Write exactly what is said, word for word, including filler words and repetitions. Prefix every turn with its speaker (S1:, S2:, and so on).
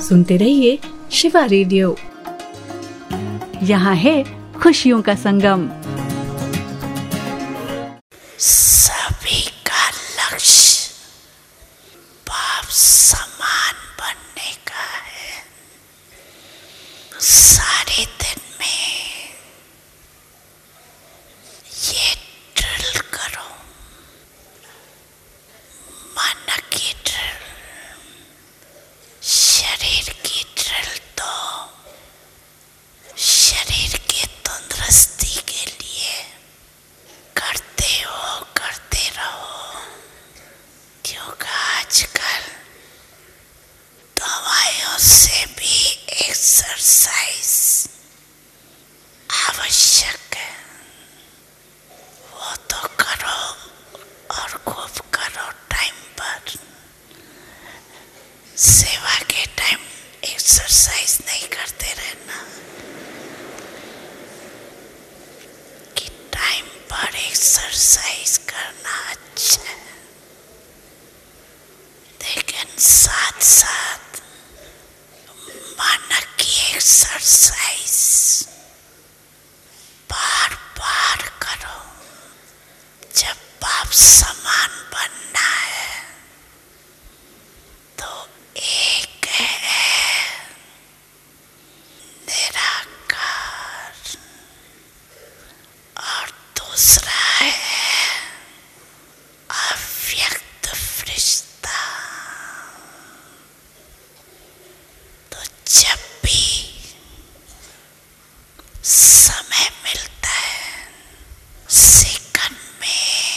S1: सुनते रहिए शिवा रेडियो। यहाँ है खुशियों का संगम।
S2: सभी का लक्ष्य बाप समान बनने का है। सारे दिन में ये ड्रिल करो, मन की ड्रिल, शरीर की ड्रिल। तो शरीर की तंदुरुस्ती के लिए करते हो, करते रहो, क्योंकि आजकल दवाइयों से भी एक्सरसाइज आवश्यक है। वो तो करो और खूब करो टाइम पर। सेवा के टाइम एक्सरसाइज नहीं करते रहना, कि टाइम पर एक्सरसाइज करना अच्छा है, लेकिन साथ साथ मन की एक्सरसाइज बार बार करो। जब बाप समान बन